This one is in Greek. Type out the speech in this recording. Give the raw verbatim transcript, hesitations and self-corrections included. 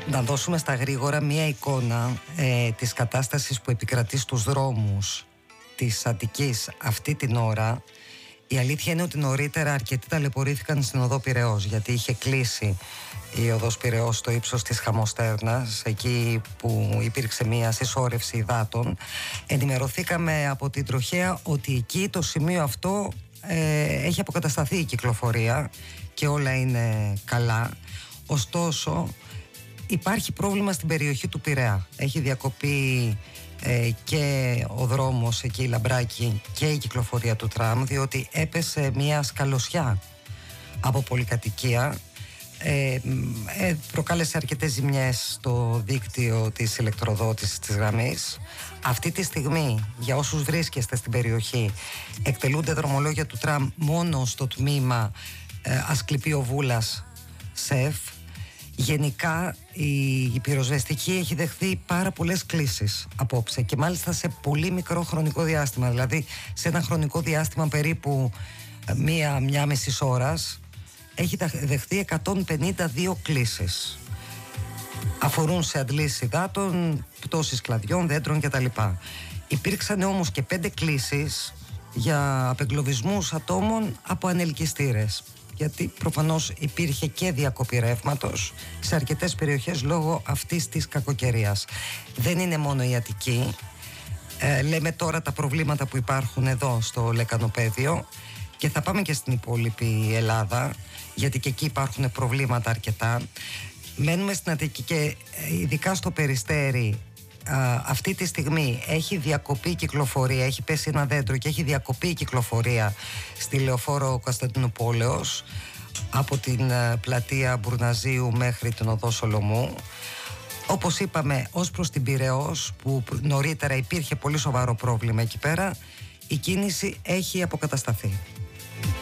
Να δώσουμε στα γρήγορα μία εικόνα ε, της κατάστασης που επικρατεί στους δρόμους της Αττικής αυτή την ώρα. Η αλήθεια είναι ότι νωρίτερα αρκετοί ταλαιπωρήθηκαν στην οδό Πειραιώς, γιατί είχε κλείσει η οδός Πειραιώς στο ύψος της Χαμοστέρνας, εκεί που υπήρξε μία συσσόρευση υδάτων. Ενημερωθήκαμε από την τροχέα ότι εκεί το σημείο αυτό ε, έχει αποκατασταθεί η κυκλοφορία και όλα είναι καλά. Ωστόσο, υπάρχει πρόβλημα στην περιοχή του Πειραιά. Έχει διακοπεί ε, και ο δρόμος εκεί, η Λαμπράκη, και η κυκλοφορία του τραμ, διότι έπεσε μια σκαλωσιά από πολυκατοικία. Ε, ε, προκάλεσε αρκετές ζημιές στο δίκτυο της ηλεκτροδότησης της γραμμής. Αυτή τη στιγμή, για όσους βρίσκεστε στην περιοχή, εκτελούνται δρομολόγια του τραμ μόνο στο τμήμα ε, Ασκληπείο Βούλας ΣΕΦ. Γενικά η, η πυροσβεστική έχει δεχθεί πάρα πολλές κλήσεις απόψε, και μάλιστα σε πολύ μικρό χρονικό διάστημα. Δηλαδή σε ένα χρονικό διάστημα περίπου μία, μία μισή ώρας έχει δεχθεί εκατόν πενήντα δύο κλήσεις. Αφορούν σε αντλήσεις υδάτων, πτώσεις κλαδιών, δέντρων κτλ. Υπήρξαν όμως και πέντε κλήσεις για απεγκλωβισμούς ατόμων από ανελκυστήρες, γιατί προφανώς υπήρχε και διακοπή ρεύματος σε αρκετές περιοχές λόγω αυτής της κακοκαιρίας. Δεν είναι μόνο η Αττική. Ε, λέμε τώρα τα προβλήματα που υπάρχουν εδώ στο Λεκανοπαίδιο, και θα πάμε και στην υπόλοιπη Ελλάδα, γιατί και εκεί υπάρχουν προβλήματα αρκετά. Μένουμε στην Αττική και ειδικά στο Περιστέρι. Α, αυτή τη στιγμή έχει διακοπεί η κυκλοφορία, έχει πέσει ένα δέντρο και έχει διακοπεί η κυκλοφορία στη Λεωφόρο Κωνσταντινούπολεως από την πλατεία Μπουρναζίου μέχρι την οδό Σολομού. Όπως είπαμε, ως προς την Πειραιώς, που νωρίτερα υπήρχε πολύ σοβαρό πρόβλημα εκεί πέρα, η κίνηση έχει αποκατασταθεί.